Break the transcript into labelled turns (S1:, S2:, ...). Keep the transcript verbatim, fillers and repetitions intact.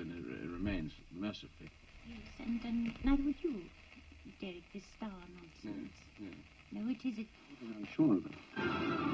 S1: and it, it remains mercifully.
S2: Yes, and, and neither would you, Derek, this star nonsense.
S1: Yes, yes.
S2: No, it isn't.
S1: I'm sure of it.